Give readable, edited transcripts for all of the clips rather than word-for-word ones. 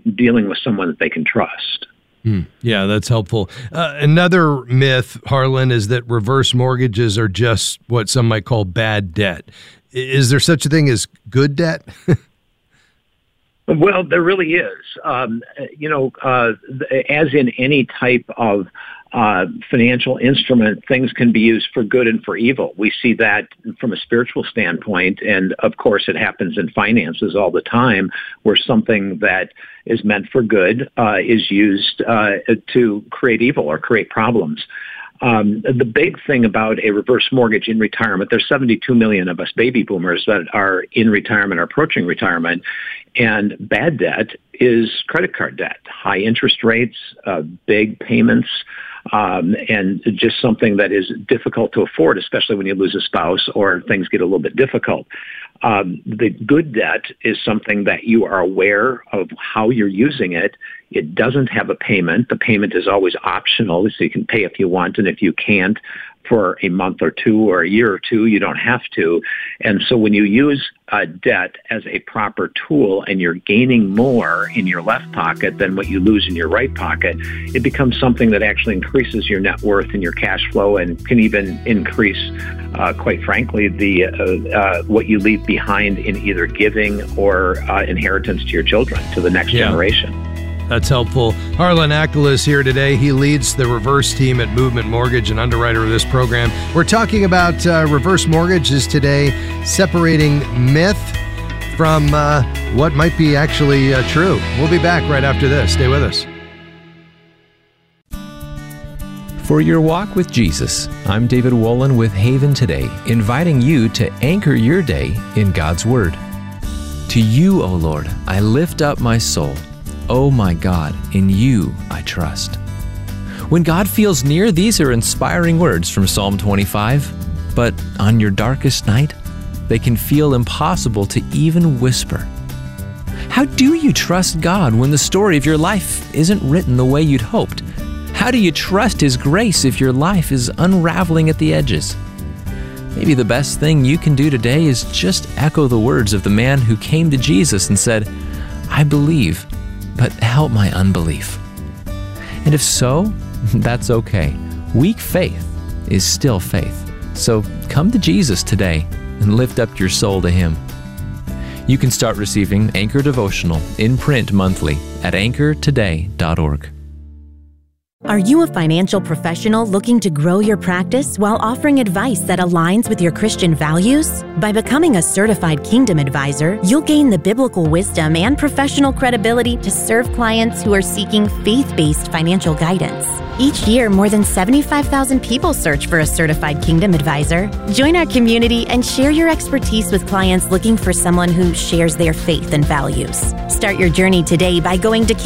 dealing with someone that they can trust. Yeah, that's helpful. Another myth, Harlan, is that reverse mortgages are just what some might call bad debt. Is there such a thing as good debt? Well, there really is. As in any type of financial instrument, things can be used for good and for evil. We see that from a spiritual standpoint, and of course it happens in finances all the time, where something that is meant for good is used to create evil or create problems. The big thing about a reverse mortgage in retirement, there's 72 million of us baby boomers that are in retirement or approaching retirement, and bad debt is credit card debt, high interest rates, big payments, and just something that is difficult to afford, especially when you lose a spouse or things get a little bit difficult. The good debt is something that you are aware of how you're using it. It doesn't have a payment. The payment is always optional, so you can pay if you want, and if you can't for a month or two or a year or two, you don't have to. And so when you use debt as a proper tool and you're gaining more in your left pocket than what you lose in your right pocket, it becomes something that actually increases your net worth and your cash flow, and can even increase, quite frankly, the what you leave behind in either giving or inheritance to your children, to the next generation. That's helpful. Harlan Akala is here today. He leads the reverse team at Movement Mortgage and underwriter of this program. We're talking about reverse mortgages today, separating myth from what might be actually true. We'll be back right after this. Stay with us. For your walk with Jesus, I'm David Wolin with Haven Today, inviting you to anchor your day in God's Word. To you, O Lord, I lift up my soul. Oh my God, in you I trust. When God feels near, these are inspiring words from Psalm 25. But on your darkest night, they can feel impossible to even whisper. How do you trust God when the story of your life isn't written the way you'd hoped? How do you trust His grace if your life is unraveling at the edges? Maybe the best thing you can do today is just echo the words of the man who came to Jesus and said, I believe, but help my unbelief. And if so, that's okay. Weak faith is still faith. So come to Jesus today and lift up your soul to Him. You can start receiving Anchor Devotional in print monthly at anchortoday.org. Are you a financial professional looking to grow your practice while offering advice that aligns with your Christian values? By becoming a certified Kingdom Advisor, you'll gain the biblical wisdom and professional credibility to serve clients who are seeking faith-based financial guidance. Each year, more than 75,000 people search for a certified Kingdom Advisor. Join our community and share your expertise with clients looking for someone who shares their faith and values. Start your journey today by going to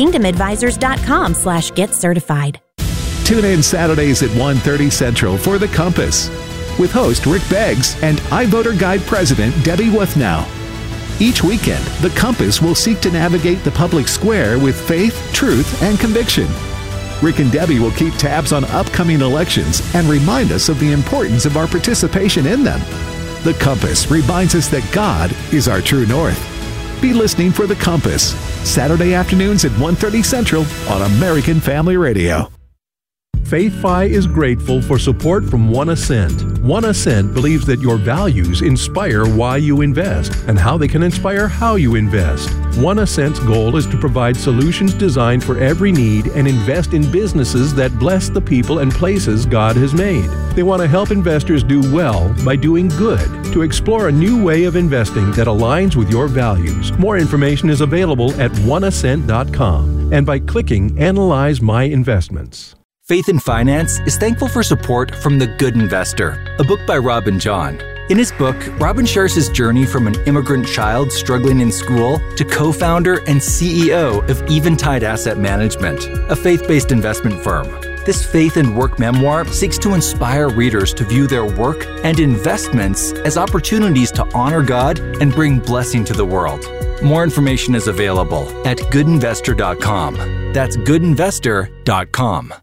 kingdomadvisors.com/getcertified. Tune in Saturdays at 1:30 Central for The Compass with host Rick Beggs and iVoter Guide President Debbie Wuthnow. Each weekend, The Compass will seek to navigate the public square with faith, truth, and conviction. Rick and Debbie will keep tabs on upcoming elections and remind us of the importance of our participation in them. The Compass reminds us that God is our true north. Be listening for The Compass, Saturday afternoons at 1:30 Central on American Family Radio. FaithFi is grateful for support from One Ascent. One Ascent believes that your values inspire why you invest and how they can inspire how you invest. One Ascent's goal is to provide solutions designed for every need and invest in businesses that bless the people and places God has made. They want to help investors do well by doing good, to explore a new way of investing that aligns with your values. More information is available at oneascent.com and by clicking Analyze My Investments. Faith in Finance is thankful for support from The Good Investor, a book by Robin John. In his book, Robin shares his journey from an immigrant child struggling in school to co-founder and CEO of Eventide Asset Management, a faith-based investment firm. This faith and work memoir seeks to inspire readers to view their work and investments as opportunities to honor God and bring blessing to the world. More information is available at goodinvestor.com. That's goodinvestor.com.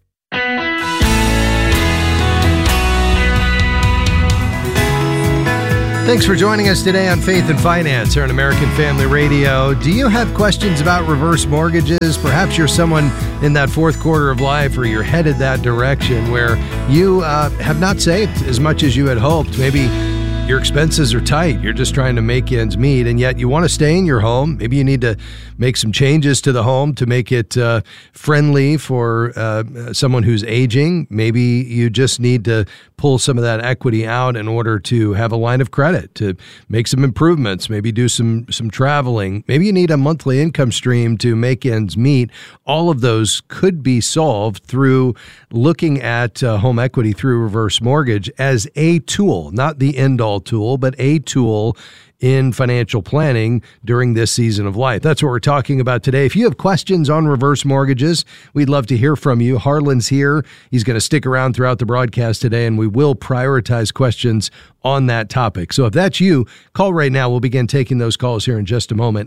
Thanks for joining us today on Faith and Finance here on American Family Radio. Do you have questions about reverse mortgages? Perhaps you're someone in that fourth quarter of life, or you're headed that direction where you have not saved as much as you had hoped. Maybe your expenses are tight. You're just trying to make ends meet, and yet you want to stay in your home. Maybe you need to make some changes to the home to make it friendly for someone who's aging. Maybe you just need to pull some of that equity out in order to have a line of credit, to make some improvements, maybe do some traveling. Maybe you need a monthly income stream to make ends meet. All of those could be solved through looking at home equity through reverse mortgage as a tool, not the end-all tool, but a tool in financial planning during this season of life. That's what we're talking about today. If you have questions on reverse mortgages, we'd love to hear from you. Harlan's here. He's going to stick around throughout the broadcast today, and we will prioritize questions on that topic. So if that's you, call right now. We'll begin taking those calls here in just a moment.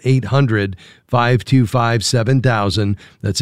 800-525-7000. That's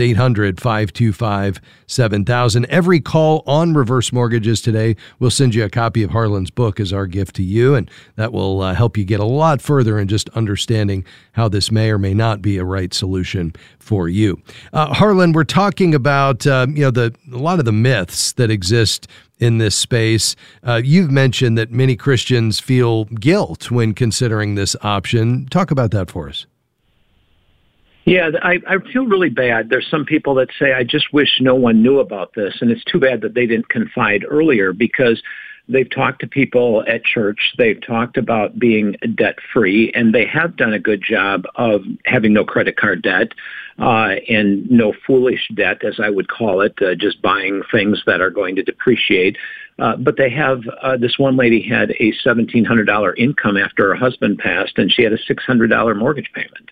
800-525-7000. Every call on reverse mortgages today, we'll send you a copy of Harlan's book as our gift to you, and that will help you get a lot further in just understanding how this may or may not be a right solution for you. Harlan, we're talking about a lot of the myths that exist in this space. You've mentioned that many Christians feel guilt when considering this option. Talk about that for us. Yeah, I feel really bad. There's some people that say, I just wish no one knew about this. And it's too bad that they didn't confide earlier, because they've talked to people at church. They've talked about being debt-free, and they have done a good job of having no credit card debt and no foolish debt, as I would call it, just buying things that are going to depreciate. But they have, this one lady had a $1,700 income after her husband passed, and she had a $600 mortgage payment.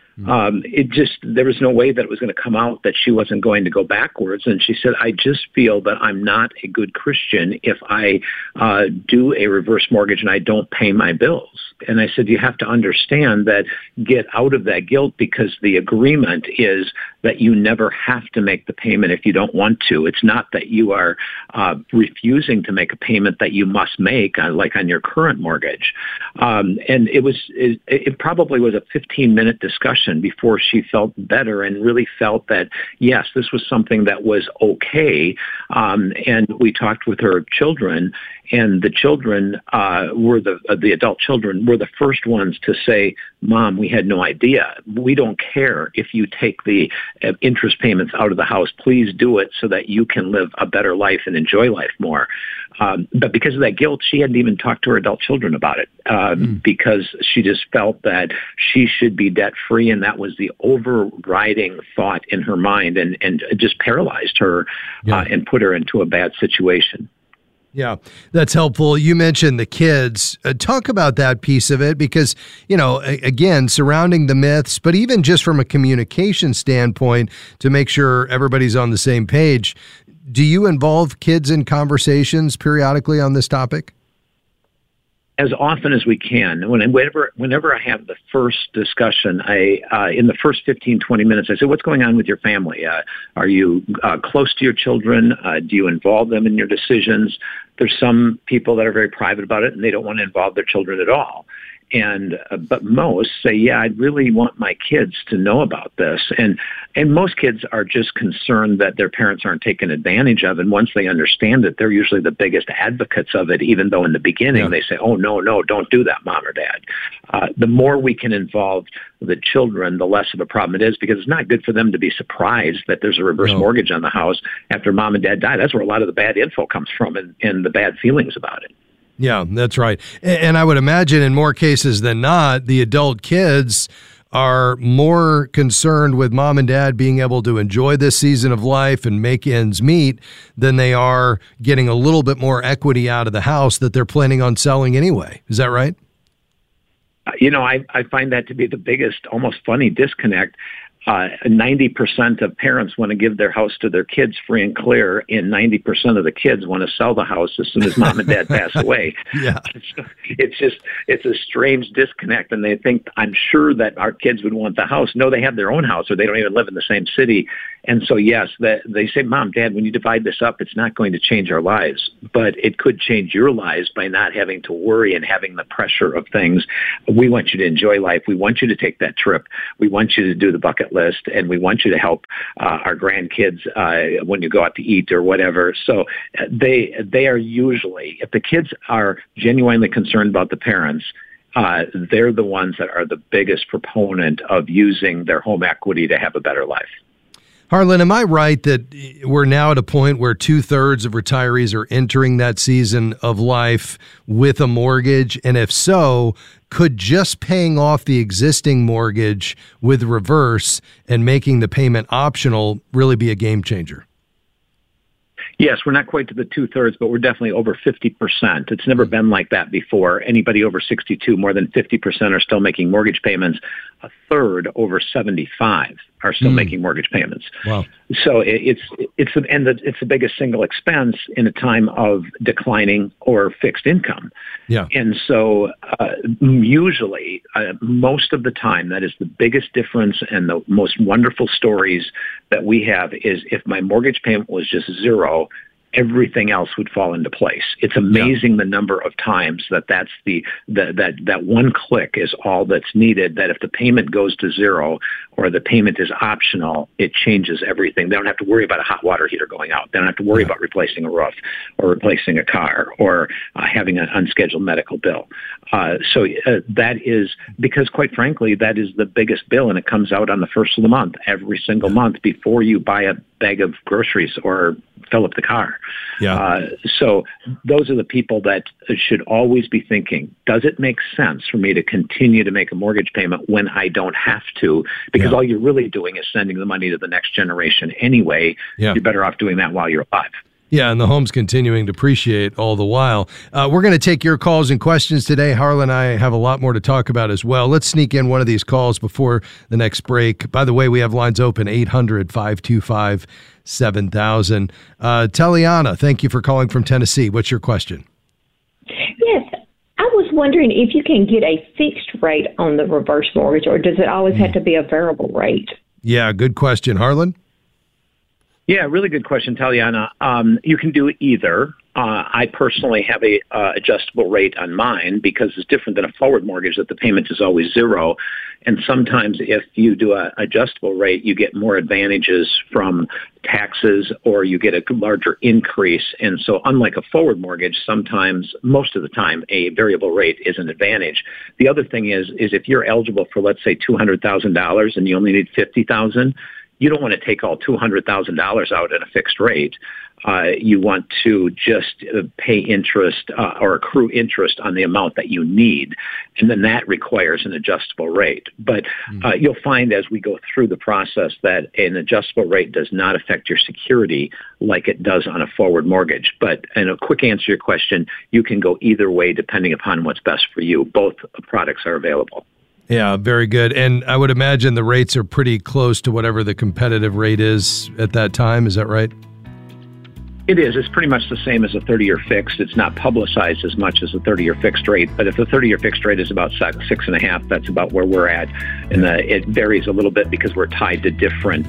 There was no way that it was going to come out that she wasn't going to go backwards. And she said, I just feel that I'm not a good Christian if I do a reverse mortgage and I don't pay my bills. And I said, you have to understand that, get out of that guilt, because the agreement is that you never have to make the payment if you don't want to. It's not that you are refusing to make a payment that you must make, like on your current mortgage. And it probably was a 15-minute discussion before she felt better and really felt that, yes, this was something that was okay. And we talked with her children, and the children the adult children were the first ones to say, Mom, we had no idea. We don't care if you take the interest payments out of the house. Please do it so that you can live a better life and enjoy life more. But because of that guilt, she hadn't even talked to her adult children about it because she just felt that she should be debt-free, and that was the overriding thought in her mind, and it just paralyzed her and put her into a bad situation. Yeah, that's helpful. You mentioned the kids. Talk about that piece of it, because, again, surrounding the myths, but even just from a communication standpoint, to make sure everybody's on the same page, do you involve kids in conversations periodically on this topic? As often as we can. Whenever I have the first discussion, in the first 15, 20 minutes, I say, what's going on with your family? Are you close to your children? Do you involve them in your decisions? There's some people that are very private about it, and they don't want to involve their children at all. But most say, yeah, I'd really want my kids to know about this. And most kids are just concerned that their parents aren't taken advantage of. And once they understand it, they're usually the biggest advocates of it, even though in the beginning they say, oh, no, don't do that, Mom or Dad. The more we can involve the children, the less of a problem it is, because it's not good for them to be surprised that there's a reverse mortgage on the house after Mom and Dad die. That's where a lot of the bad info comes from, and the bad feelings about it. Yeah, that's right. And I would imagine in more cases than not, the adult kids are more concerned with Mom and Dad being able to enjoy this season of life and make ends meet than they are getting a little bit more equity out of the house that they're planning on selling anyway. Is that right? I find that to be the biggest, almost funny disconnect. 90% of parents want to give their house to their kids free and clear, and 90% of the kids want to sell the house as soon as Mom and Dad pass away. Yeah. It's a strange disconnect, and they think, I'm sure that our kids would want the house. No, they have their own house, or they don't even live in the same city, And so, yes, they say, Mom, Dad, when you divide this up, it's not going to change our lives, but it could change your lives by not having to worry and having the pressure of things. We want you to enjoy life. We want you to take that trip. We want you to do the bucket list, and we want you to help our grandkids when you go out to eat or whatever. So they are usually, if the kids are genuinely concerned about the parents, they're the ones that are the biggest proponent of using their home equity to have a better life. Harlan, am I right that we're now at a point where 2/3 of retirees are entering that season of life with a mortgage? And if so, could just paying off the existing mortgage with reverse and making the payment optional really be a game changer? Yes, we're not quite to the 2/3, but we're definitely over 50%. It's never been like that before. Anybody over 62, more than 50% are still making mortgage payments. A third over 75 are still making mortgage payments. Wow. So it's the biggest single expense in a time of declining or fixed income. Yeah. And so usually, most of the time, that is the biggest difference, and the most wonderful stories that we have is if my mortgage payment was just zero, everything else would fall into place. It's amazing the number of times that's that one click is all that's needed, that if the payment goes to zero or the payment is optional, it changes everything. They don't have to worry about a hot water heater going out. They don't have to worry about replacing a roof or replacing a car or having an unscheduled medical bill. So that is, because quite frankly, that is the biggest bill, and it comes out on the first of the month, every single month, before you buy a bag of groceries or fill up the car. So those are the people that should always be thinking, does it make sense for me to continue to make a mortgage payment when I don't have to? Because all you're really doing is sending the money to the next generation anyway. You're better off doing that while you're alive. Yeah, and the home's continuing to appreciate all the while. We're going to take your calls and questions today. Harlan and I have a lot more to talk about as well. Let's sneak in one of these calls before the next break. By the way, we have lines open, 800-525-7000. Teliana, thank you for calling from Tennessee. What's your question? Yes, I was wondering if you can get a fixed rate on the reverse mortgage, or does it always have to be a variable rate? Yeah, good question. Harlan? Yeah, really good question, Taliana. You can do either. I personally have a adjustable rate on mine because it's different than a forward mortgage that the payment is always zero. And sometimes if you do an adjustable rate, you get more advantages from taxes or you get a larger increase. And so unlike a forward mortgage, sometimes, most of the time, a variable rate is an advantage. The other thing is if you're eligible for, let's say, $200,000 and you only need $50,000, you don't want to take all $200,000 out at a fixed rate. You want to just pay interest or accrue interest on the amount that you need, and then that requires an adjustable rate. But you'll find as we go through the process that an adjustable rate does not affect your security like it does on a forward mortgage. But in a quick answer to your question, you can go either way depending upon what's best for you. Both products are available. Yeah, very good. And I would imagine the rates are pretty close to whatever the competitive rate is at that time. Is that right? It is. It's pretty much the same as a 30-year fixed. It's not publicized as much as a 30-year fixed rate. But if the 30-year fixed rate is about 6.5, that's about where we're at. And it varies a little bit because we're tied to different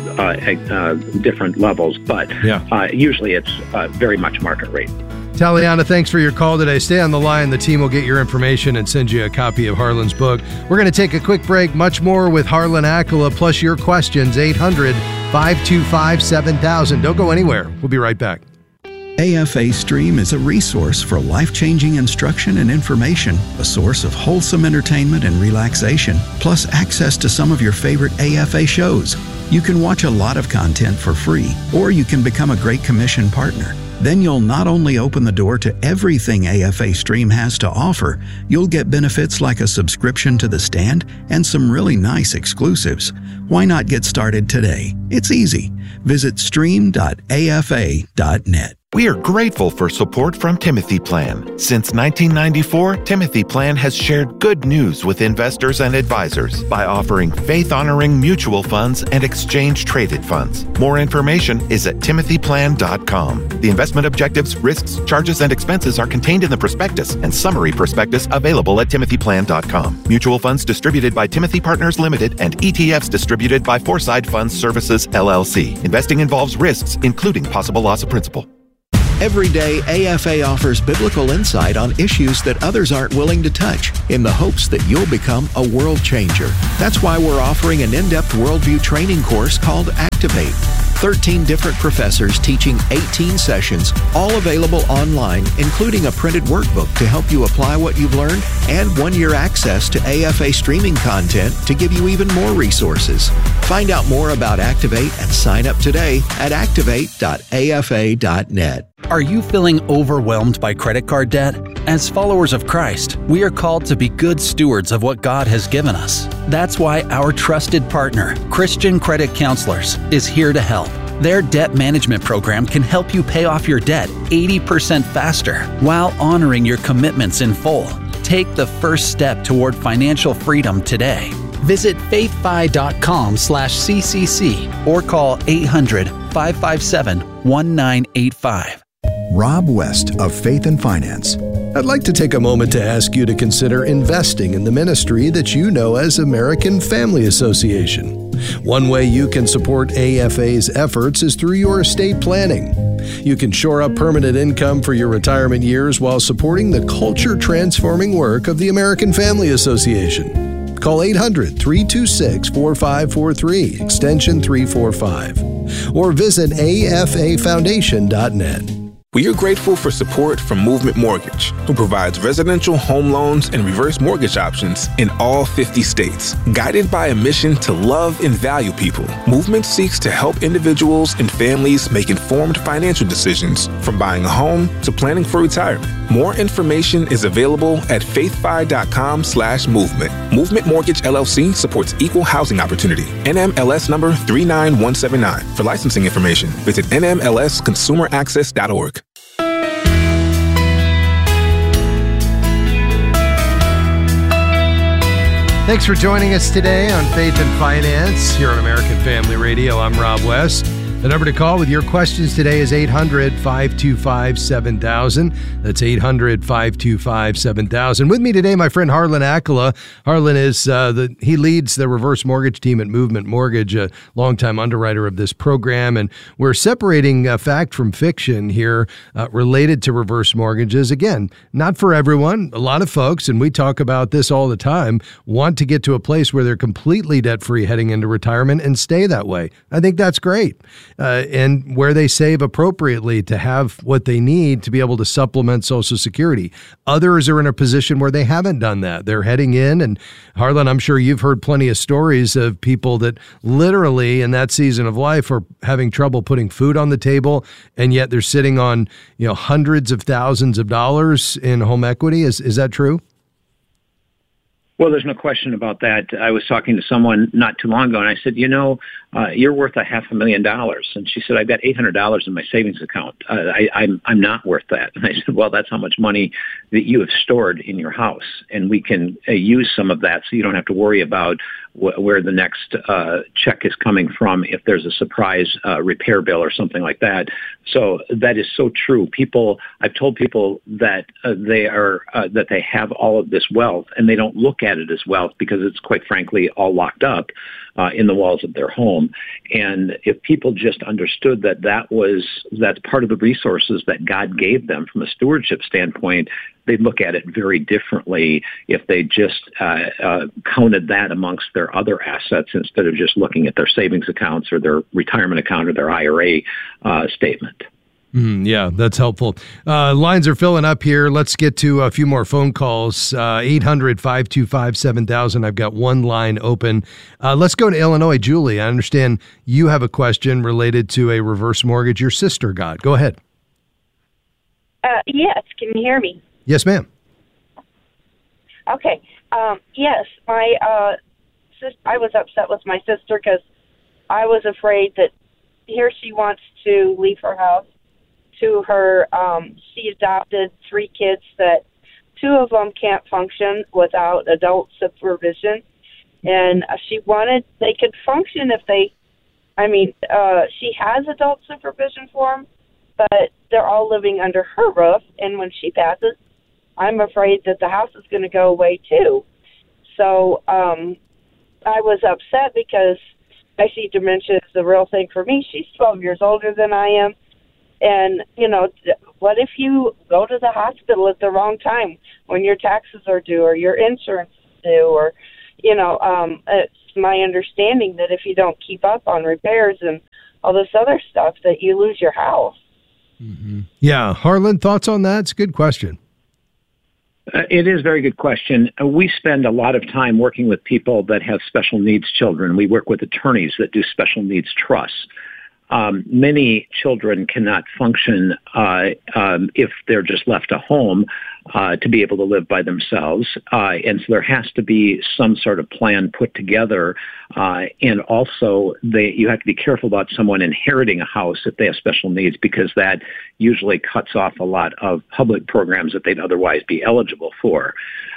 levels. But usually it's very much market rate. Taliana, thanks for your call today. Stay on the line. The team will get your information and send you a copy of Harlan's book. We're going to take a quick break. Much more with Harlan Akula, plus your questions, 800-525-7000. Don't go anywhere. We'll be right back. AFA Stream is a resource for life-changing instruction and information, a source of wholesome entertainment and relaxation, plus access to some of your favorite AFA shows. You can watch a lot of content for free, or you can become a Great Commission partner. Then you'll not only open the door to everything AFA Stream has to offer, you'll get benefits like a subscription to The Stand and some really nice exclusives. Why not get started today? It's easy. Visit stream.afa.net. We are grateful for support from Timothy Plan. Since 1994, Timothy Plan has shared good news with investors and advisors by offering faith-honoring mutual funds and exchange-traded funds. More information is at timothyplan.com. The investment objectives, risks, charges, and expenses are contained in the prospectus and summary prospectus available at timothyplan.com. Mutual funds distributed by Timothy Partners Limited and ETFs distributed by Foreside Funds Services, LLC. Investing involves risks, including possible loss of principal. Every day, AFA offers biblical insight on issues that others aren't willing to touch in the hopes that you'll become a world changer. That's why we're offering an in-depth worldview training course called Activate. 13 different professors teaching 18 sessions, all available online, including a printed workbook to help you apply what you've learned and 1-year access to AFA streaming content to give you even more resources. Find out more about Activate and sign up today at activate.afa.net. Are you feeling overwhelmed by credit card debt? As followers of Christ, we are called to be good stewards of what God has given us. That's why our trusted partner, Christian Credit Counselors, is here to help. Their debt management program can help you pay off your debt 80% faster while honoring your commitments in full. Take the first step toward financial freedom today. Visit faithfi.com/CCC or call 800-557-1985. Rob West of Faith and Finance. I'd like to take a moment to ask you to consider investing in the ministry that you know as American Family Association. One way you can support AFA's efforts is through your estate planning. You can shore up permanent income for your retirement years while supporting the culture-transforming work of the American Family Association. Call 800-326-4543, extension 345, or visit afafoundation.net. We are grateful for support from Movement Mortgage, who provides residential home loans and reverse mortgage options in all 50 states. Guided by a mission to love and value people, Movement seeks to help individuals and families make informed financial decisions, from buying a home to planning for retirement. More information is available at faithfi.com/movement. Movement Mortgage LLC supports equal housing opportunity. NMLS number 39179. For licensing information, visit nmlsconsumeraccess.org. Thanks for joining us today on Faith and Finance here on American Family Radio. I'm Rob West. The number to call with your questions today is 800-525-7000. That's 800-525-7000. With me today, my friend Harlan Akela. Harlan is he leads the reverse mortgage team at Movement Mortgage, a longtime underwriter of this program. And we're separating fact from fiction here related to reverse mortgages. Again, not for everyone. A lot of folks, and we talk about this all the time, want to get to a place where they're completely debt-free heading into retirement and stay that way. I think that's great. And where they save appropriately to have what they need to be able to supplement Social Security. Others are in a position where they haven't done that. They're heading in, and Harlan, I'm sure you've heard plenty of stories of people that literally in that season of life are having trouble putting food on the table, and yet they're sitting on, hundreds of thousands of dollars in home equity. Is that true? Well, there's no question about that. I was talking to someone not too long ago, and I said, you're worth $500,000. And she said, I've got $800 in my savings account. I'm not worth that. And I said, well, that's how much money that you have stored in your house. And we can use some of that so you don't have to worry about where the next check is coming from if there's a surprise repair bill or something like that. So that is so true. I've told people that that they have all of this wealth, and they don't look at it as wealth because it's quite frankly all locked up in the walls of their home. And if people just understood that's part of the resources that God gave them from a stewardship standpoint, they'd look at it very differently if they just counted that amongst their other assets instead of just looking at their savings accounts or their retirement account or their IRA statement. Yeah, that's helpful. Lines are filling up here. Let's get to a few more phone calls. 800-525-7000. I've got one line open. Let's go to Illinois. Julie, I understand you have a question related to a reverse mortgage your sister got. Go ahead. Yes. Can you hear me? Yes, ma'am. Okay. Yes, I was upset with my sister because I was afraid that here she wants to leave her house to her. She adopted 3 kids that 2 of them can't function without adult supervision. And she wanted they could function if they, she has adult supervision for them, but they're all living under her roof. And when she passes, I'm afraid that the house is going to go away too. So I was upset because I see dementia is the real thing for me. She's 12 years older than I am. And, what if you go to the hospital at the wrong time when your taxes are due or your insurance is due or, it's my understanding that if you don't keep up on repairs and all this other stuff that you lose your house. Mm-hmm. Yeah. Harlan, thoughts on that? It's a good question. It is a very good question. We spend a lot of time working with people that have special needs children. We work with attorneys that do special needs trusts. Many children cannot function if they're just left at home to be able to live by themselves. And so there has to be some sort of plan put together. And also, you have to be careful about someone inheriting a house if they have special needs, because that usually cuts off a lot of public programs that they'd otherwise be eligible for.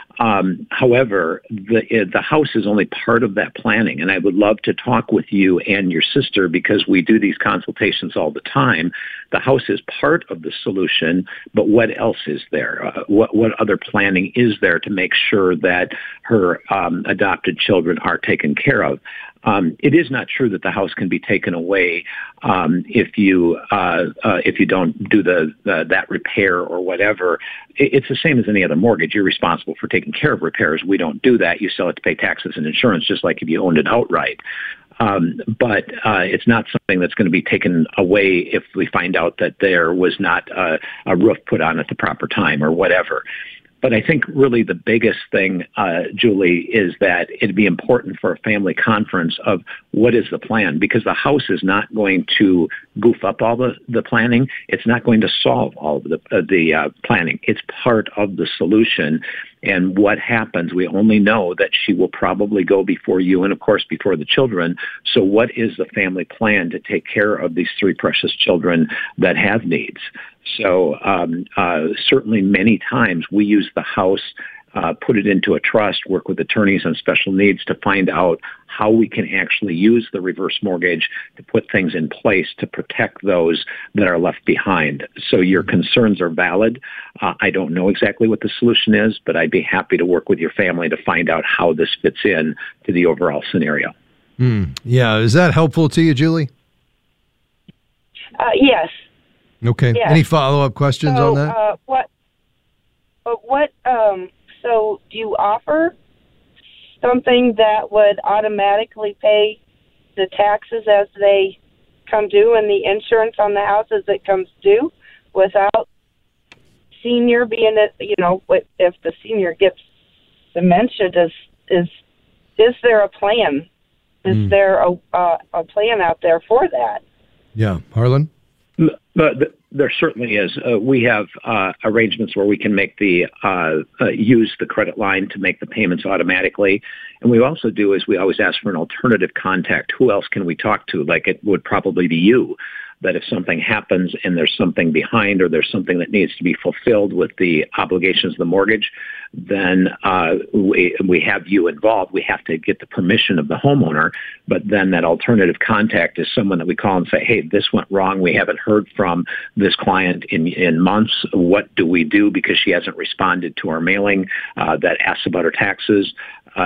However, the house is only part of that planning, and I would love to talk with you and your sister because we do these consultations all the time. The house is part of the solution, but what else is there? What other planning is there to make sure that her adopted children are taken care of? It is not true that the house can be taken away if you don't do that repair or whatever. It's the same as any other mortgage. You're responsible for taking care of repairs. We don't do that. You sell it to pay taxes and insurance, just like if you owned it outright. But it's not something that's going to be taken away if we find out that there was not a roof put on at the proper time or whatever. But I think really the biggest thing, Julie, is that it'd be important for a family conference of what is the plan, because the house is not going to goof up all the planning. It's not going to solve all of the planning. It's part of the solution. And what happens, we only know that she will probably go before you and, of course, before the children. So what is the family plan to take care of these 3 precious children that have needs? So certainly many times we use the house, put it into a trust, work with attorneys on special needs to find out how we can actually use the reverse mortgage to put things in place to protect those that are left behind. So your concerns are valid. I don't know exactly what the solution is, but I'd be happy to work with your family to find out how this fits in to the overall scenario. Yeah. Is that helpful to you, Julie? Yes. Okay. Yes. Any follow-up questions on that? So do you offer something that would automatically pay the taxes as they come due and the insurance on the house as it comes due without senior being if the senior gets dementia, is there a plan? Is there a plan out there for that? Yeah. Harlan? But there certainly is. We have arrangements where we can make use the credit line to make the payments automatically. And we also do is we always ask for an alternative contact. Who else can we talk to? Like it would probably be you. That if something happens and there's something behind or there's something that needs to be fulfilled with the obligations of the mortgage, then we have you involved. We have to get the permission of the homeowner, but then that alternative contact is someone that we call and say, hey, this went wrong. We haven't heard from this client in months. What do we do because she hasn't responded to our mailing that asks about her taxes?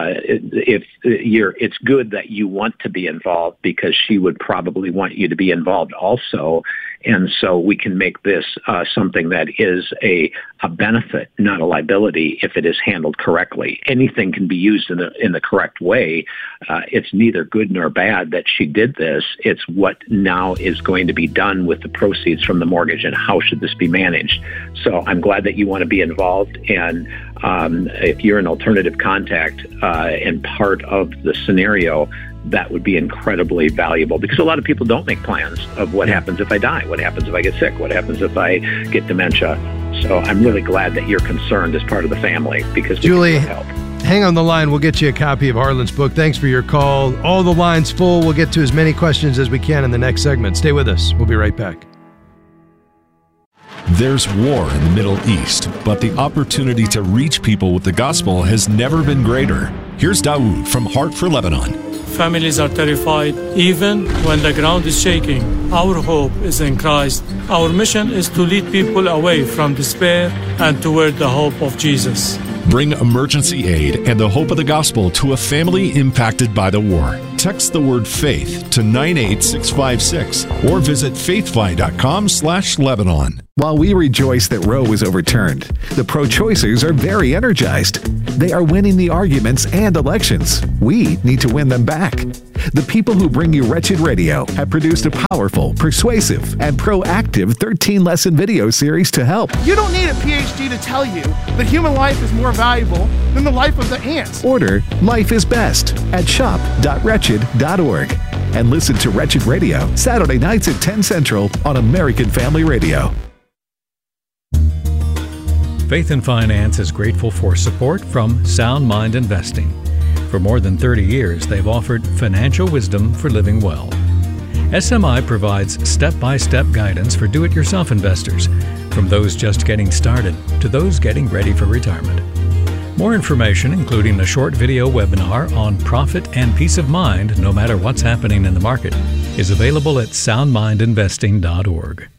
It's good that you want to be involved because she would probably want you to be involved also. And so we can make this something that is a benefit, not a liability, if it is handled correctly. Anything can be used in the correct way. It's neither good nor bad that she did this. It's what now is going to be done with the proceeds from the mortgage and how should this be managed. So I'm glad that you want to be involved. And if you're an alternative contact and part of the scenario, that would be incredibly valuable because a lot of people don't make plans of what happens if I die, what happens if I get sick, what happens if I get dementia. So I'm really glad that you're concerned as part of the family because Julie, we can help. Hang on the line. We'll get you a copy of Harlan's book. Thanks for your call. All the lines full. We'll get to as many questions as we can in the next segment. Stay with us. We'll be right back. There's war in the Middle East, but the opportunity to reach people with the gospel has never been greater. Here's Dawood from Heart for Lebanon. Families are terrified even when the ground is shaking. Our hope is in Christ. Our mission is to lead people away from despair and toward the hope of Jesus. Bring emergency aid and the hope of the gospel to a family impacted by the war. Text the word faith to 98656 or visit faithfi.com/Lebanon. While we rejoice that Roe was overturned, the pro-choicers are very energized. They are winning the arguments and elections. We need to win them back. The people who bring you Wretched Radio have produced a powerful, persuasive, and proactive 13-lesson video series to help. You don't need a PhD to tell you that human life is more valuable than the life of the ants. Order Life is Best at shop.wretched.org and listen to Wretched Radio Saturday nights at 10 Central on American Family Radio. Faith and Finance is grateful for support from Sound Mind Investing. For more than 30 years, they've offered financial wisdom for living well. SMI provides step-by-step guidance for do-it-yourself investors, from those just getting started to those getting ready for retirement. More information, including a short video webinar on profit and peace of mind no matter what's happening in the market, is available at soundmindinvesting.org.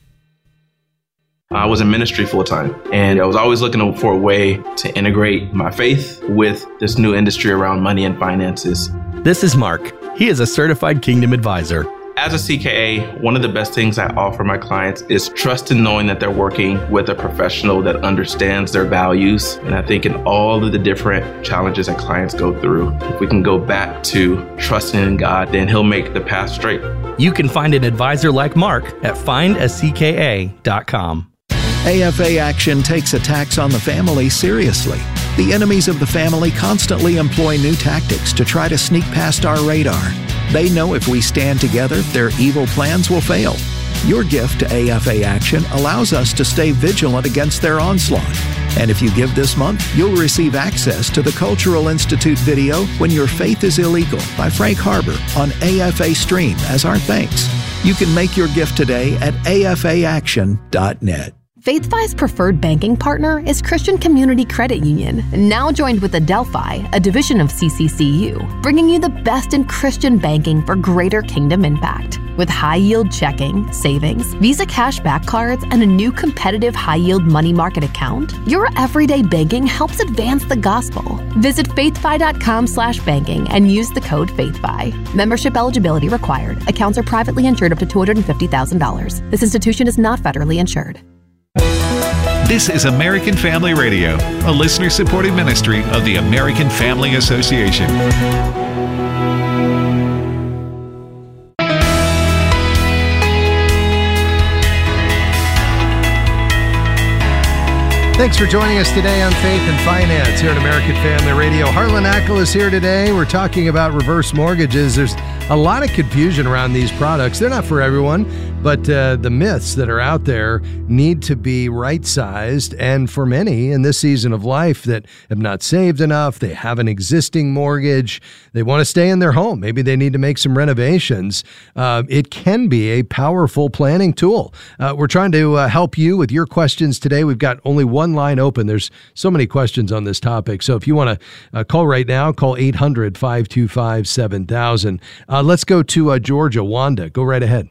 I was in ministry full-time, and I was always looking for a way to integrate my faith with this new industry around money and finances. This is Mark. He is a certified Kingdom advisor. As a CKA, one of the best things I offer my clients is trust in knowing that they're working with a professional that understands their values. And I think in all of the different challenges that clients go through, if we can go back to trusting in God, then He'll make the path straight. You can find an advisor like Mark at findacka.com. AFA Action takes attacks on the family seriously. The enemies of the family constantly employ new tactics to try to sneak past our radar. They know if we stand together, their evil plans will fail. Your gift to AFA Action allows us to stay vigilant against their onslaught. And if you give this month, you'll receive access to the Cultural Institute video When Your Faith is Illegal by Frank Harbor on AFA Stream as our thanks. You can make your gift today at afaaction.net. FaithFi's preferred banking partner is Christian Community Credit Union, now joined with Adelphi, a division of CCCU, bringing you the best in Christian banking for greater kingdom impact. With high-yield checking, savings, Visa cashback cards, and a new competitive high-yield money market account, your everyday banking helps advance the gospel. Visit faithfi.com/banking and use the code FaithFi. Membership eligibility required. Accounts are privately insured up to $250,000. This institution is not federally insured. This is American Family Radio, a listener-supported ministry of the American Family Association. Thanks for joining us today on Faith and Finance here at American Family Radio. Harlan Ackel is here today. We're talking about reverse mortgages. There's a lot of confusion around these products. They're not for everyone, but the myths that are out there need to be right-sized. And for many in this season of life that have not saved enough, they have an existing mortgage, they want to stay in their home, maybe they need to make some renovations, it can be a powerful planning tool. We're trying to help you with your questions today. We've got only one line open. There's so many questions on this topic. So if you want to call right now, call 800-525-7000. Let's go to Georgia. Wanda, go right ahead.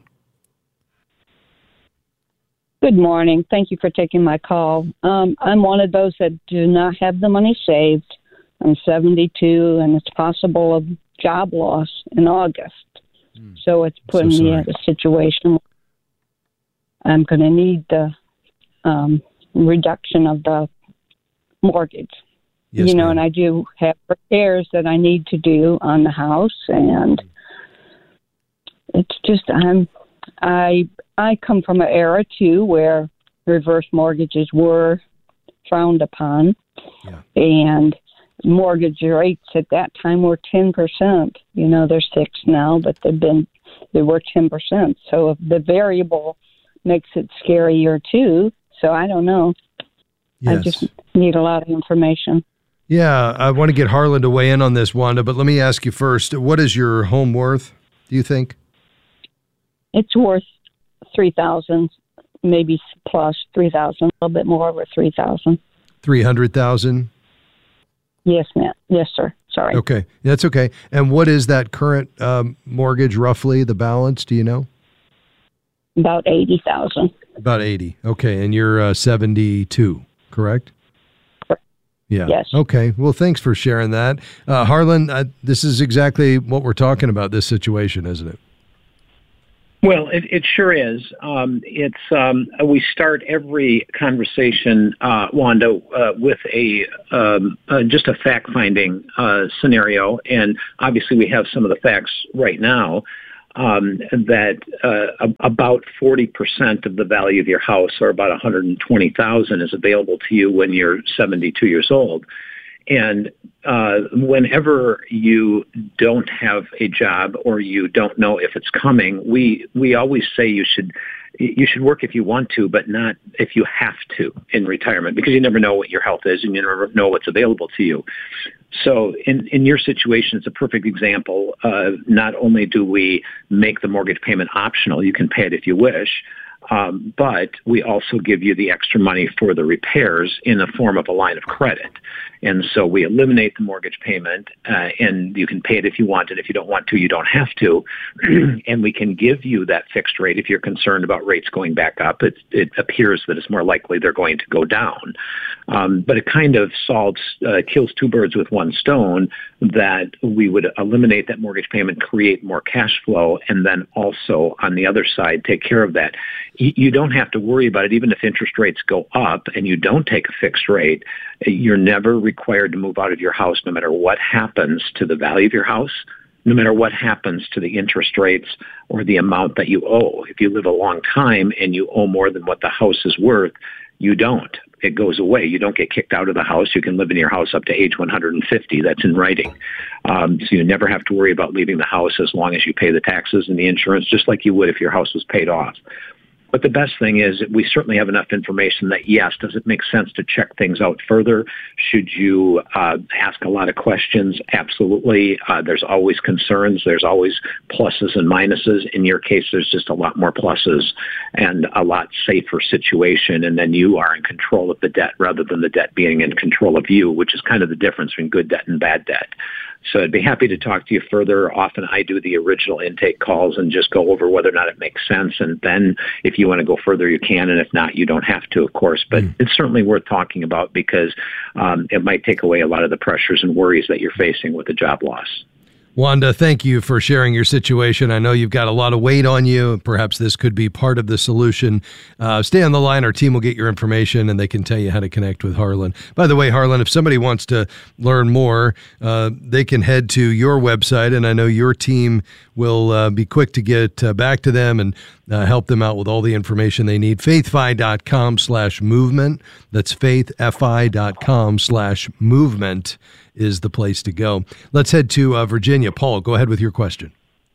Good morning. Thank you for taking my call. I'm one of those that do not have the money saved. I'm 72, and it's possible of job loss in August. So it's putting me in a situation where I'm going to need the reduction of the mortgage. Yes, ma'am. And I do have repairs that I need to do on the house, and it's just I come from an era too where reverse mortgages were frowned upon, and mortgage rates at that time were 10%. They're 6% now, but they were 10%. So the variable makes it scarier too. So I don't know. Yes. I just need a lot of information. Yeah, I want to get Harlan to weigh in on this, Wanda, but let me ask you first, what is your home worth, do you think? It's worth $3,000 maybe plus 3,000, a little bit more over 3,000. 300,000. Yes, ma'am. Yes, sir. Sorry. Okay, that's okay. And what is that current mortgage roughly? The balance? Do you know? About 80,000. About 80. Okay, and you're 72, correct? Yeah. Yes. Okay. Well, thanks for sharing that. Harlan, this is exactly what we're talking about, this situation, isn't it? Well, it sure is. We start every conversation, Wanda, with just a fact-finding scenario, and obviously we have some of the facts right now. That about 40% of the value of your house, or about $120,000, is available to you when you're 72 years old. And whenever you don't have a job or you don't know if it's coming, we always say you should work if you want to, but not if you have to in retirement, because you never know what your health is and you never know what's available to you. So in your situation, it's a perfect example. Not only do we make the mortgage payment optional, you can pay it if you wish, but we also give you the extra money for the repairs in the form of a line of credit. And so we eliminate the mortgage payment, and you can pay it if you want it. If you don't want to, you don't have to. And we can give you that fixed rate if you're concerned about rates going back up. It appears that it's more likely they're going to go down. But it kind of kills two birds with one stone, that we would eliminate that mortgage payment, create more cash flow, and then also on the other side, take care of that. You don't have to worry about it. Even if interest rates go up and you don't take a fixed rate, you're never required to move out of your house, no matter what happens to the value of your house, no matter what happens to the interest rates or the amount that you owe. If you live a long time and you owe more than what the house is worth, you don't. It goes away. You don't get kicked out of the house. You can live in your house up to age 150. That's in writing. So you never have to worry about leaving the house as long as you pay the taxes and the insurance, just like you would if your house was paid off. But the best thing is we certainly have enough information that, yes, does it make sense to check things out further? Should you ask a lot of questions? Absolutely. There's always concerns. There's always pluses and minuses. In your case, there's just a lot more pluses and a lot safer situation. And then you are in control of the debt rather than the debt being in control of you, which is kind of the difference between good debt and bad debt. So I'd be happy to talk to you further. Often I do the original intake calls and just go over whether or not it makes sense. And then if you want to go further, you can. And if not, you don't have to, of course. But it's certainly worth talking about because it might take away a lot of the pressures and worries that you're facing with the job loss. Wanda, thank you for sharing your situation. I know you've got a lot of weight on you. Perhaps this could be part of the solution. Stay on the line. Our team will get your information, and they can tell you how to connect with Harlan. By the way, Harlan, if somebody wants to learn more, they can head to your website, and I know your team will be quick to get back to them and help them out with all the information they need. faithfi.com/movement. That's faithfi.com/movement is the place to go. Let's head to Virginia. Paul, go ahead with your question.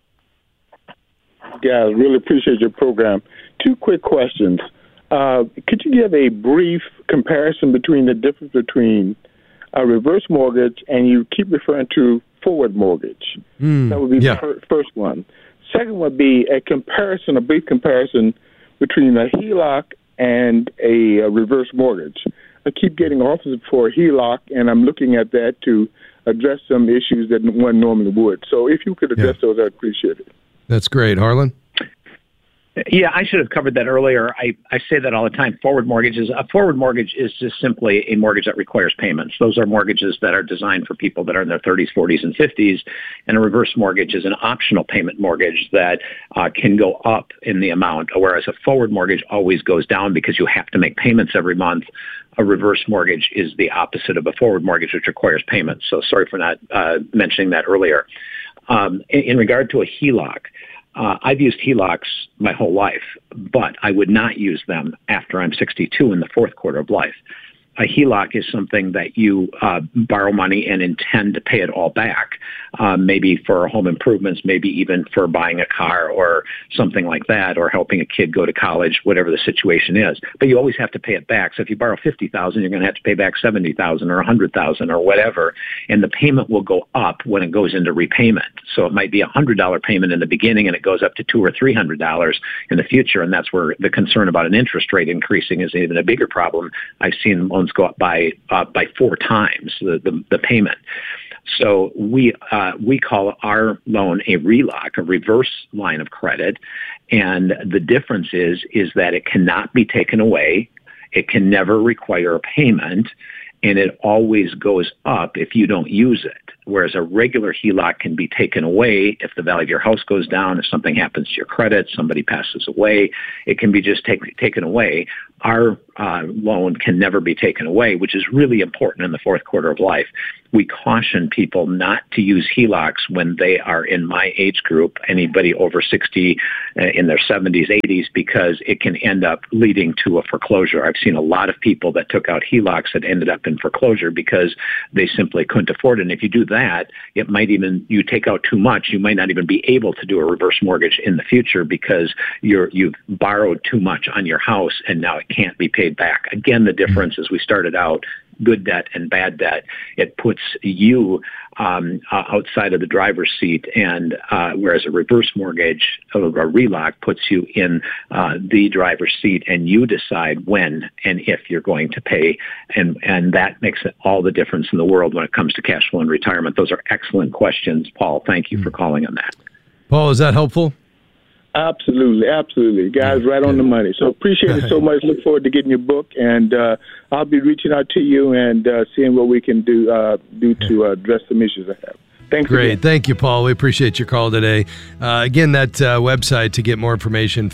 Yeah, I really appreciate your program. Two quick questions. Could you give a brief comparison between the difference between a reverse mortgage and you keep referring to forward mortgage? That would be the first one. Second would be a brief comparison between a HELOC and a reverse mortgage. I keep getting offers for a HELOC, and I'm looking at that to address some issues that one normally would. So if you could address those, I'd appreciate it. That's great. Harlan? Yeah, I should have covered that earlier. I say that all the time. A forward mortgage is just simply a mortgage that requires payments. Those are mortgages that are designed for people that are in their 30s, 40s, and 50s. And a reverse mortgage is an optional payment mortgage that can go up in the amount, whereas a forward mortgage always goes down because you have to make payments every month. A reverse mortgage is the opposite of a forward mortgage, which requires payments. So sorry for not mentioning that earlier. In regard to a HELOC, I've used HELOCs my whole life, but I would not use them after I'm 62 in the fourth quarter of life. A HELOC is something that you borrow money and intend to pay it all back, maybe for home improvements, maybe even for buying a car or something like that, or helping a kid go to college, whatever the situation is. But you always have to pay it back. So if you borrow $50,000, you're going to have to pay back $70,000 or $100,000 or whatever, and the payment will go up when it goes into repayment. So it might be a $100 payment in the beginning, and it goes up to $200 or $300 in the future, and that's where the concern about an interest rate increasing is even a bigger problem. I've seen loans go up by 4 times the payment. So we call our loan a RELOC, a reverse line of credit, and the difference is that it cannot be taken away, it can never require a payment, and it always goes up if you don't use it. Whereas a regular HELOC can be taken away if the value of your house goes down, if something happens to your credit, somebody passes away, it can be just taken away. Our loan can never be taken away, which is really important in the fourth quarter of life. We caution people not to use HELOCs when they are in my age group, anybody over 60, in their 70s, 80s, because it can end up leading to a foreclosure. I've seen a lot of people that took out HELOCs that ended up in foreclosure because they simply couldn't afford it. And if you do that, it might even, you take out too much, you might not even be able to do a reverse mortgage in the future because you've borrowed too much on your house and now it can't be paid back. Again, the difference is we started out good debt and bad debt. It puts you outside of the driver's seat, and whereas a reverse mortgage or a RELOC puts you in the driver's seat, and you decide when and if you're going to pay, and that makes all the difference in the world when it comes to cash flow and retirement. Those are excellent questions, Paul. Thank you for calling on that. Paul, is that helpful? Absolutely. Guys, right on the money. So appreciate it so much. Look forward to getting your book, and I'll be reaching out to you and seeing what we can do to address some issues I have. Thanks. Great. Again. Thank you, Paul. We appreciate your call today. Again, that website to get more information,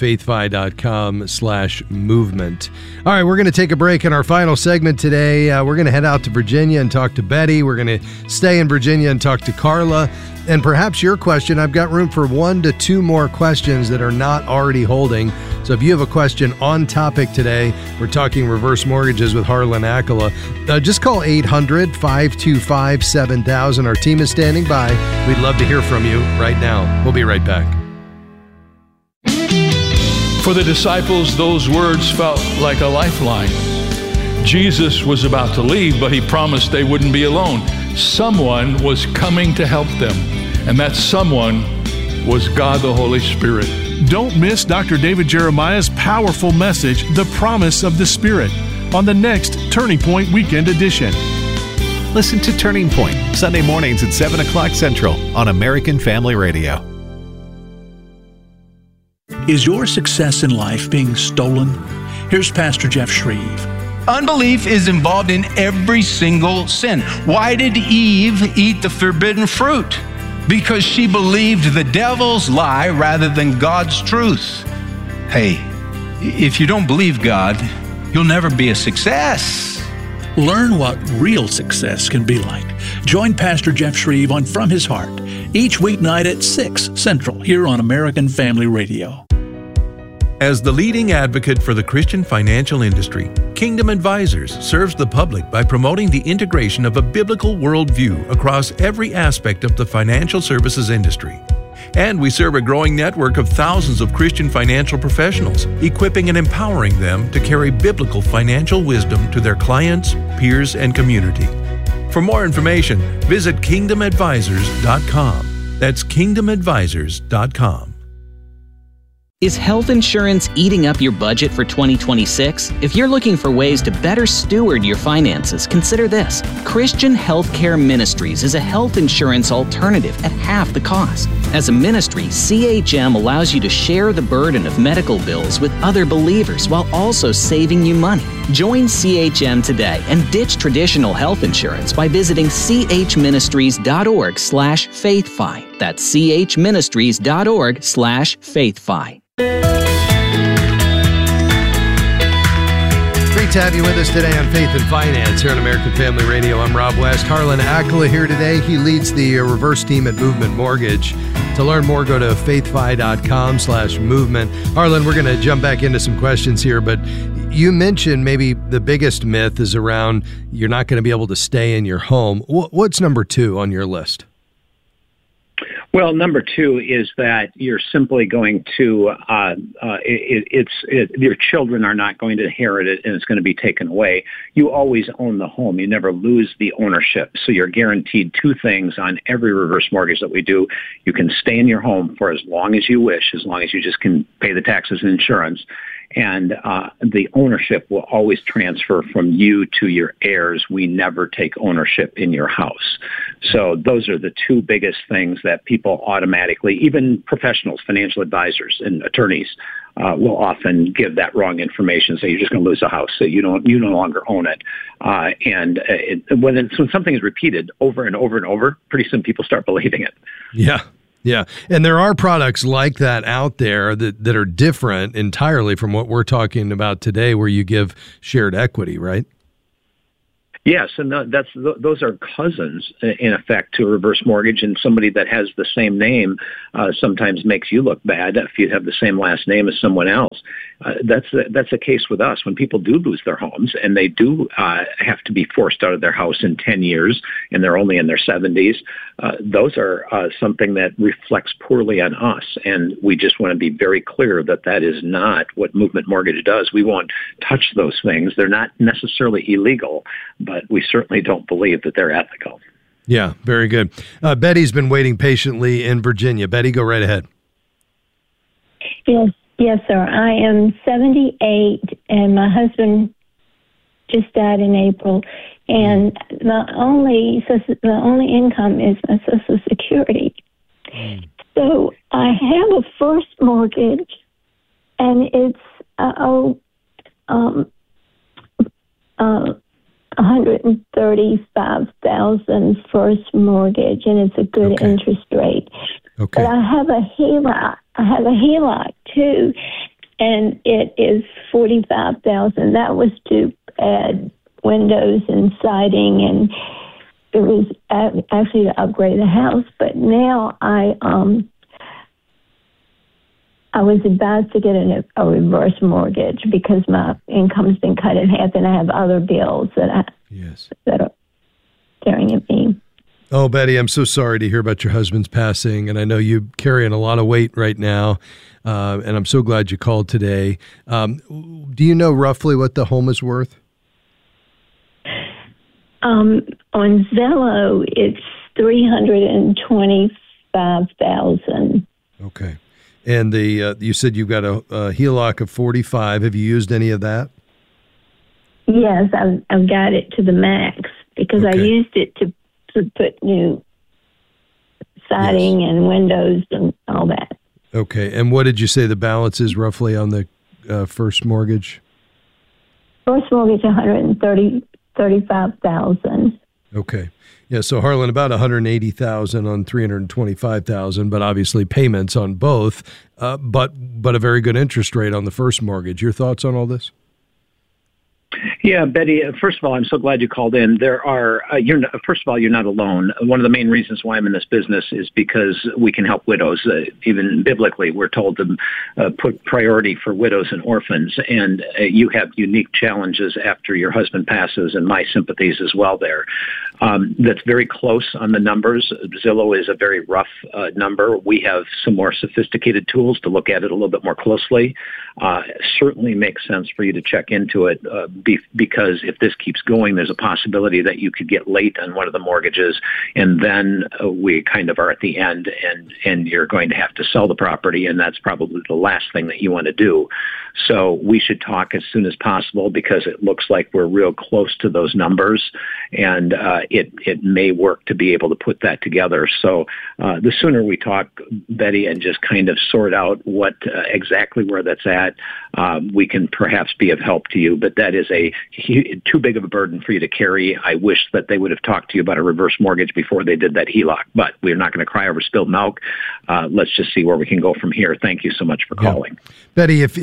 faithfi.com/movement. All right, we're going to take a break in our final segment today. We're going to head out to Virginia and talk to Betty. We're going to stay in Virginia and talk to Carla. And perhaps your question, I've got room for 1 to 2 more questions that are not already holding. So if you have a question on topic today, we're talking reverse mortgages with Harlan Akela. Just call 800-525-7000. Our team is standing by. We'd love to hear from you right now. We'll be right back. For the disciples, those words felt like a lifeline. Jesus was about to leave, but he promised they wouldn't be alone. Someone was coming to help them, and that someone was God the Holy Spirit. Don't miss Dr. David Jeremiah's powerful message, The Promise of the Spirit, on the next Turning Point Weekend Edition. Listen to Turning Point, Sunday mornings at 7 o'clock Central on American Family Radio. Is your success in life being stolen? Here's Pastor Jeff Shreve. Unbelief is involved in every single sin. Why did Eve eat the forbidden fruit? Because she believed the devil's lie rather than God's truth. Hey, if you don't believe God, you'll never be a success. Learn what real success can be like. Join Pastor Jeff Shreve on From His Heart each weeknight at 6 Central here on American Family Radio. As the leading advocate for the Christian financial industry, Kingdom Advisors serves the public by promoting the integration of a biblical worldview across every aspect of the financial services industry. And we serve a growing network of thousands of Christian financial professionals, equipping and empowering them to carry biblical financial wisdom to their clients, peers, and community. For more information, visit kingdomadvisors.com. That's kingdomadvisors.com. Is health insurance eating up your budget for 2026? If you're looking for ways to better steward your finances, consider this. Christian Healthcare Ministries is a health insurance alternative at half the cost. As a ministry, CHM allows you to share the burden of medical bills with other believers while also saving you money. Join CHM today and ditch traditional health insurance by visiting chministries.org/faithfi. That's chministries.org/faithfi. Great to have you with us today on Faith and Finance here on American Family Radio. I'm Rob West. Harlan Akela here today. He leads the reverse team at Movement Mortgage. To learn more, go to faithfi.com/movement. Harlan, we're going to jump back into some questions here, but you mentioned maybe the biggest myth is around you're not going to be able to stay in your home. What's number 2 on your list? Well, number 2 is that you're simply going to, your children are not going to inherit it and it's going to be taken away. You always own the home. You never lose the ownership. So you're guaranteed 2 things on every reverse mortgage that we do. You can stay in your home for as long as you wish, as long as you just can pay the taxes and insurance. And the ownership will always transfer from you to your heirs. We never take ownership in your house. So those are the 2 biggest things that people automatically, even professionals, financial advisors and attorneys, will often give that wrong information. Say you're just going to lose the house. So you no longer own it. When something is repeated over and over and over, pretty soon people start believing it. Yeah. Yeah. And there are products like that out there that are different entirely from what we're talking about today, where you give shared equity, right? Yes, and those are cousins, in effect, to a reverse mortgage, and somebody that has the same name sometimes makes you look bad if you have the same last name as someone else. That's the case with us. When people do lose their homes, and they do have to be forced out of their house in 10 years, and they're only in their 70s, those are something that reflects poorly on us, and we just want to be very clear that that is not what Movement Mortgage does. We won't touch those things. They're not necessarily illegal, but we certainly don't believe that they're ethical. Yeah, very good. Betty's been waiting patiently in Virginia. Betty, go right ahead. Yes, sir. I am 78, and my husband just died in April, and the only income is my Social Security. So I have a first mortgage, and it's $135,000 first mortgage, and it's a good interest rate. Okay. But I have a HELOC. Too, and it is $45,000. That was to add windows and siding, and it was actually to upgrade the house. But now I was advised to get a reverse mortgage because my income's been cut in half, and I have other bills that are staring at me. Oh, Betty, I'm so sorry to hear about your husband's passing, and I know you're carrying a lot of weight right now, and I'm so glad you called today. Do you know roughly what the home is worth? On Zillow, it's $325,000. Okay. And you said you've got a HELOC of 45. Have you used any of that? Yes, I've got it to the max because I used it to put new siding and windows and all that. Okay. And what did you say the balance is roughly on the first mortgage? First mortgage, $135,000. Okay. Yeah. So Harlan, about $180,000 on $325,000, but obviously payments on both, but a very good interest rate on the first mortgage. Your thoughts on all this? Yeah, Betty, first of all, I'm so glad you called in. There are, first of all, you're not alone. One of the main reasons why I'm in this business is because we can help widows. Even biblically, we're told to put priority for widows and orphans, and you have unique challenges after your husband passes, and my sympathies as well there. That's very close on the numbers. Zillow is a very rough number. We have some more sophisticated tools to look at it a little bit more closely. Certainly makes sense for you to check into it because if this keeps going, there's a possibility that you could get late on one of the mortgages, and then we kind of are at the end, and you're going to have to sell the property, and that's probably the last thing that you want to do. So we should talk as soon as possible because it looks like we're real close to those numbers, and it may work to be able to put that together. So the sooner we talk, Betty, and just kind of sort out what exactly where that's at, we can perhaps be of help to you. But that is too big of a burden for you to carry. I wish that they would have talked to you about a reverse mortgage before they did that HELOC, but we're not going to cry over spilled milk. Let's just see where we can go from here. Thank you so much for calling. Betty, if those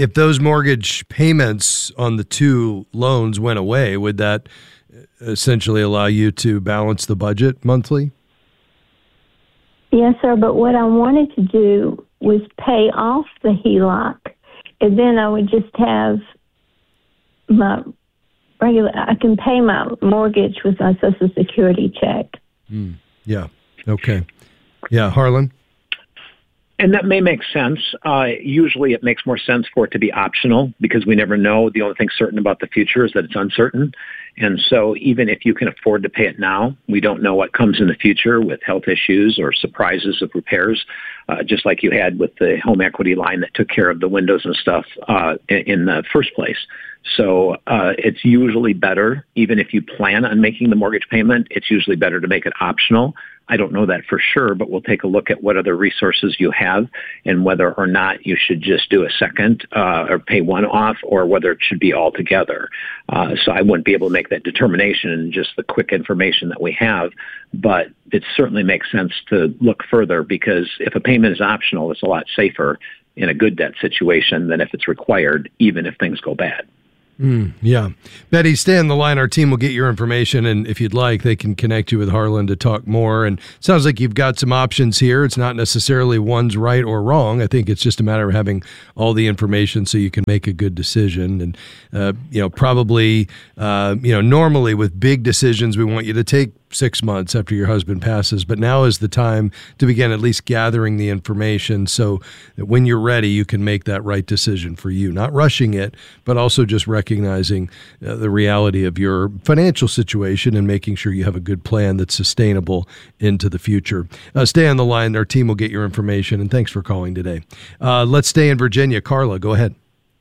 mortgage payments on the two loans went away, would that essentially allow you to balance the budget monthly? Yes, sir. But what I wanted to do was pay off the HELOC, and then I would just have my I can pay my mortgage with my Social Security check. Yeah. Okay. Yeah, Harlan? And that may make sense. Usually it makes more sense for it to be optional because we never know. The only thing certain about the future is that it's uncertain. And so even if you can afford to pay it now, we don't know what comes in the future with health issues or surprises of repairs, just like you had with the home equity line that took care of the windows and stuff in the first place. So it's usually better, even if you plan on making the mortgage payment, it's usually better to make it optional. I don't know that for sure, but we'll take a look at what other resources you have and whether or not you should just do a second or pay one off or whether it should be all together. So I wouldn't be able to make that determination in just the quick information that we have, but it certainly makes sense to look further because if a payment is optional, it's a lot safer in a good debt situation than if it's required, even if things go bad. Yeah. Betty, stay on the line. Our team will get your information, and if you'd like, they can connect you with Harlan to talk more. And it sounds like you've got some options here. It's not necessarily one's right or wrong. I think it's just a matter of having all the information so you can make a good decision. And, probably, normally with big decisions, we want you to take 6 months after your husband passes, but now is the time to begin at least gathering the information so that when you're ready, you can make that right decision for you, not rushing it, but also just recognizing the reality of your financial situation and making sure you have a good plan that's sustainable into the future. Stay on the line. Our team will get your information, and thanks for calling today. Let's stay in Virginia. Carla, go ahead.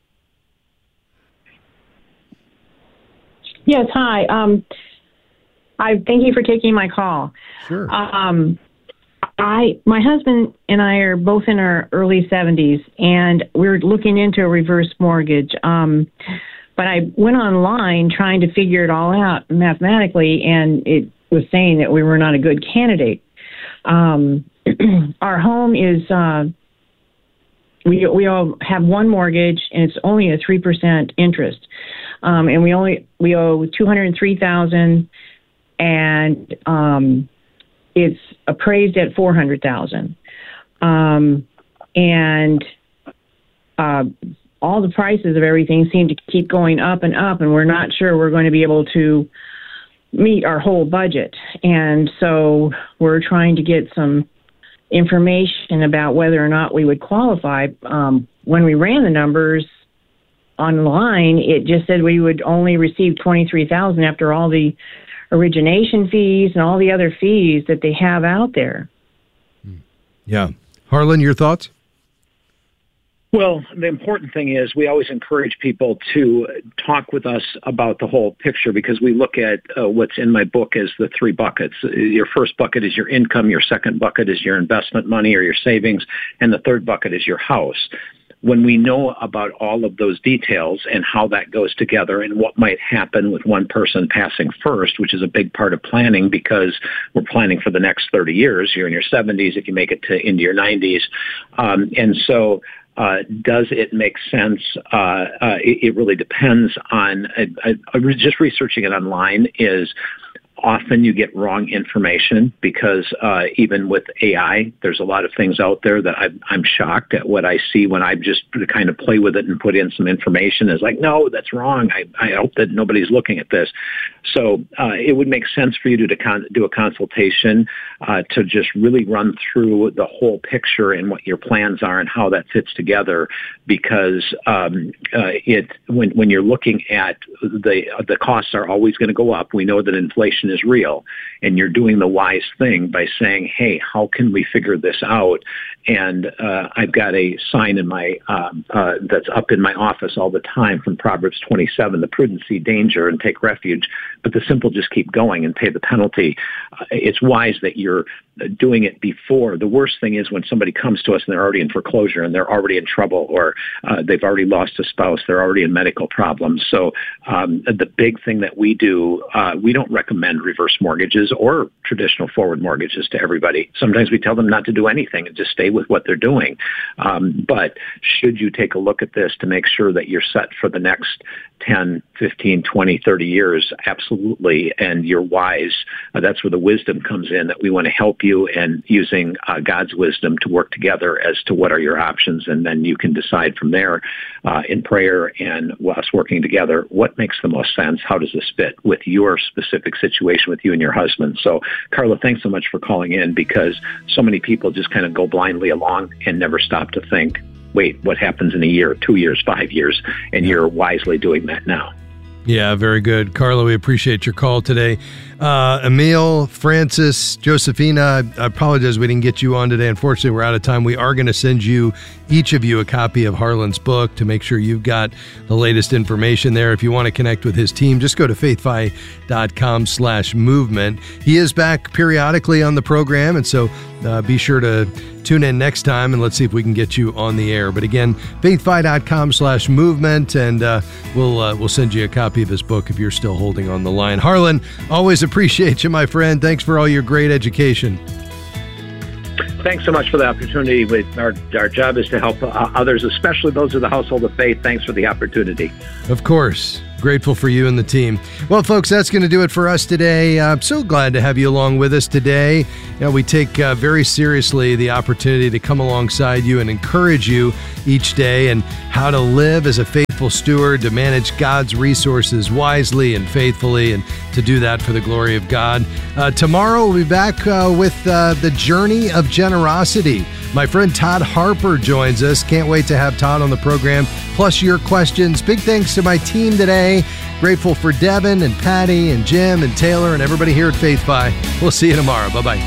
Yes, hi. I thank you for taking my call. Sure. My husband and I are both in our early 70s, and we're looking into a reverse mortgage. But I went online trying to figure it all out mathematically, and it was saying that we were not a good candidate. Our home is we all have one mortgage, and it's only a 3% interest, and we owe $203,000. And it's appraised at $400,000, and all the prices of everything seem to keep going up and up, and we're not sure we're going to be able to meet our whole budget. And so we're trying to get some information about whether or not we would qualify. When we ran the numbers online, it just said we would only receive $23,000 after all the origination fees and all the other fees that they have out there. Yeah. Harlan, your thoughts? Well, the important thing is we always encourage people to talk with us about the whole picture because we look at what's in my book as the three buckets. Your first bucket is your income, your second bucket is your investment money or your savings, and the third bucket is your house. When we know about all of those details and how that goes together and what might happen with one person passing first, which is a big part of planning because we're planning for the next 30 years. You're in your 70s if you make it into your 90s. And so does it make sense? It really depends on just researching it online is often you get wrong information because even with AI, there's a lot of things out there that I'm shocked at what I see when I just kind of play with it and put in some information. It's like, no, that's wrong. I hope that nobody's looking at this. So it would make sense for you to do a consultation to just really run through the whole picture and what your plans are and how that fits together because when you're looking at the costs are always going to go up. We know that inflation is real, and you're doing the wise thing by saying, hey, how can we figure this out? And I've got a sign in my that's up in my office all the time from Proverbs 27, the prudent see danger and take refuge, but the simple just keep going and pay the penalty. It's wise that you're doing it before. The worst thing is when somebody comes to us and they're already in foreclosure and they're already in trouble or they've already lost a spouse, they're already in medical problems. So the big thing that we do, we don't recommend recommend reverse mortgages or traditional forward mortgages to everybody. Sometimes we tell them not to do anything and just stay with what they're doing. But should you take a look at this to make sure that you're set for the next 10, 15, 20, 30 years? Absolutely. And you're wise. That's where the wisdom comes in, that we want to help you, and using God's wisdom to work together as to what are your options. And then you can decide from there in prayer and us working together what makes the most sense. How does this fit with your specific situation with you and your husband? So, Carla, thanks so much for calling in, because so many people just kind of go blindly along and never stop to think, wait, what happens in a year, 2 years, 5 years? And you're wisely doing that now. Yeah, very good. Carla, we appreciate your call today. Emil, Francis, Josephina, I apologize we didn't get you on today. Unfortunately, we're out of time. We are going to send you, each of you, a copy of Harlan's book to make sure you've got the latest information there. If you want to connect with his team, just go to faithfi.com/movement. He is back periodically on the program, and so be sure to tune in next time, and let's see if we can get you on the air. But again, faithfi.com/movement, and we'll send you a copy of his book if you're still holding on the line. Harlan, always appreciate you, my friend. Thanks for all your great education. Thanks so much for the opportunity. Our job is to help others, especially those of the household of faith. Thanks for the opportunity. Of course. Grateful for you and the team. Well, folks, that's going to do it for us today. I'm so glad to have you along with us today. You know, we take very seriously the opportunity to come alongside you and encourage you each day and how to live as a faithful steward, to manage God's resources wisely and faithfully, and to do that for the glory of God. Tomorrow we'll be back with the journey of generosity. My friend Todd Harper joins us. Can't wait to have Todd on the program, plus your questions. Big thanks to my team today. Grateful for Devin and Patty and Jim and Taylor and everybody here at FaithFi. We'll see you tomorrow. Bye-bye.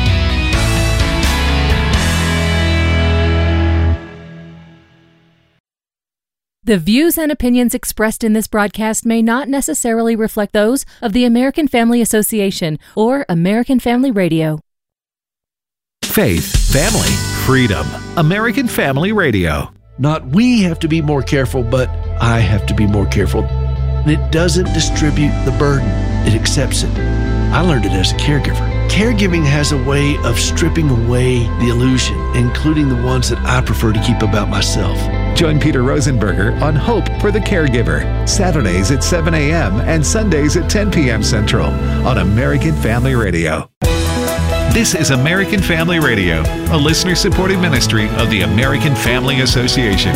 The views and opinions expressed in this broadcast may not necessarily reflect those of the American Family Association or American Family Radio. Faith, family, freedom. American Family Radio. Not we have to be more careful, but I have to be more careful. It doesn't distribute the burden. It accepts it. I learned it as a caregiver. Caregiving has a way of stripping away the illusion, including the ones that I prefer to keep about myself. Join Peter Rosenberger on Hope for the Caregiver, Saturdays at 7 a.m. and Sundays at 10 p.m. Central on American Family Radio. This is American Family Radio, a listener-supported ministry of the American Family Association.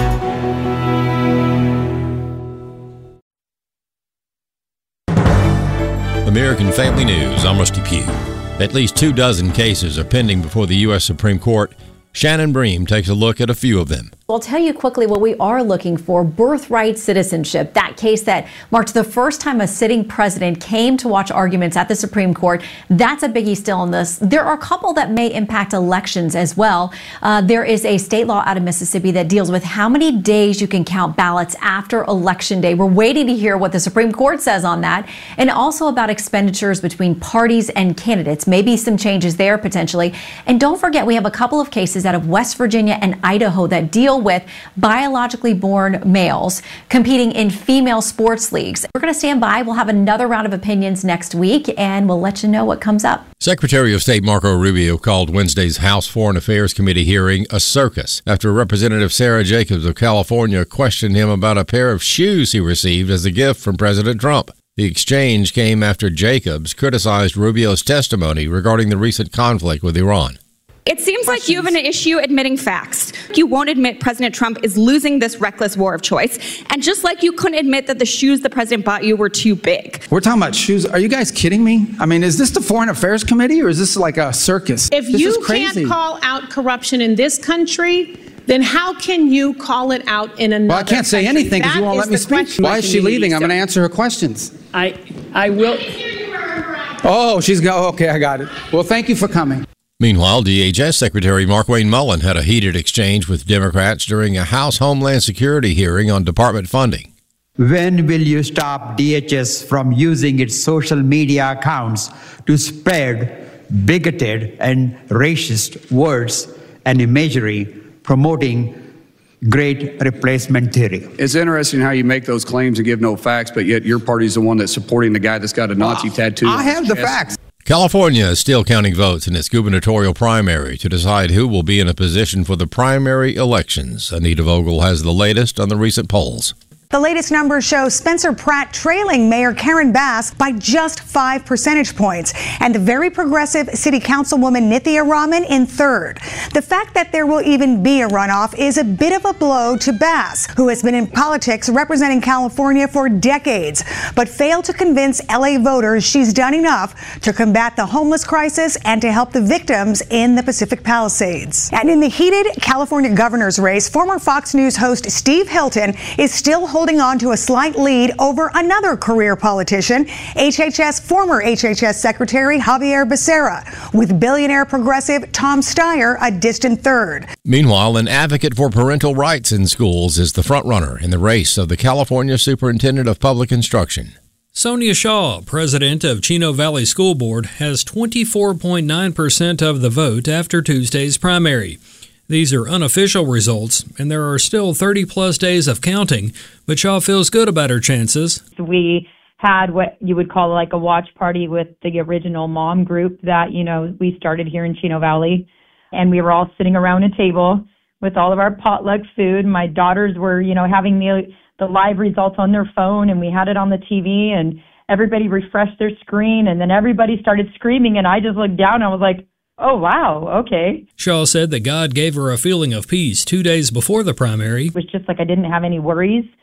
American Family News, I'm Rusty Pugh. At least 24 cases are pending before the U.S. Supreme Court. Shannon Bream takes a look at a few of them. I'll tell you quickly what we are looking for: birthright citizenship. That case that marked the first time a sitting president came to watch arguments at the Supreme Court. That's a biggie still in this. There are a couple that may impact elections as well. There is a state law out of Mississippi that deals with how many days you can count ballots after Election Day. We're waiting to hear what the Supreme Court says on that, and also about expenditures between parties and candidates. Maybe some changes there potentially. And don't forget, we have a couple of cases out of West Virginia and Idaho that deal with biologically born males competing in female sports leagues. We're going to stand by. We'll have another round of opinions next week, and we'll let you know what comes up. Secretary of State Marco Rubio called Wednesday's House Foreign Affairs Committee hearing a circus after Representative Sarah Jacobs of California questioned him about a pair of shoes he received as a gift from President Trump. The exchange came after Jacobs criticized Rubio's testimony regarding the recent conflict with Iran. It seems like you have an issue admitting facts. You won't admit President Trump is losing this reckless war of choice. And just like you couldn't admit that the shoes the president bought you were too big. We're talking about shoes. Are you guys kidding me? I mean, is this the Foreign Affairs Committee or is this like a circus? If you can't call out corruption in this country, then how can you call it out in another Well, I can't say country? anything because you won't let me speak. Why is she leaving? I'm going to answer her questions. I will. Oh, okay, I got it. Well, thank you for coming. Meanwhile, DHS Secretary Markwayne Mullin had a heated exchange with Democrats during a House Homeland Security hearing on department funding. When will you stop DHS from using its social media accounts to spread bigoted and racist words and imagery promoting great replacement theory. It's interesting how you make those claims and give no facts, but yet your party's the one that's supporting the guy that's got a Nazi tattoo. I have the facts. California is still counting votes in its gubernatorial primary to decide who will be in a position for the primary elections. Anita Vogel has the latest on the recent polls. The latest numbers show Spencer Pratt trailing Mayor Karen Bass by just 5 percentage points, and the very progressive City Councilwoman Nithya Raman in third. The fact that there will even be a runoff is a bit of a blow to Bass, who has been in politics representing California for decades, but failed to convince LA voters she's done enough to combat the homeless crisis and to help the victims in the Pacific Palisades. And in the heated California governor's race, former Fox News host Steve Hilton is still holding on to a slight lead over another career politician, former HHS Secretary Javier Becerra, with billionaire progressive Tom Steyer a distant third. Meanwhile, an advocate for parental rights in schools is the frontrunner in the race of the California Superintendent of Public Instruction. Sonia Shaw, president of Chino Valley School Board, has 24.9% of the vote after Tuesday's primary. These are unofficial results, and there are still 30-plus days of counting, but Shaw feels good about her chances. We had what you would call like a watch party with the original mom group that, we started here in Chino Valley, and we were all sitting around a table with all of our potluck food. My daughters were, having the live results on their phone, and we had it on the TV, and everybody refreshed their screen, and then everybody started screaming, and I just looked down, and I was like, oh, wow, okay. Shaw said that God gave her a feeling of peace 2 days before the primary. It was just like I didn't have any worries.